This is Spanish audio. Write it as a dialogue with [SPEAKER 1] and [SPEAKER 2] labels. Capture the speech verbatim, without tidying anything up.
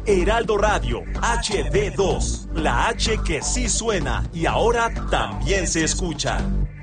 [SPEAKER 1] Heraldo Radio, H D dos, la H que sí suena y ahora también se escucha.